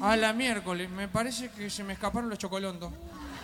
A la miércoles, me parece que se me escaparon los chocolontos.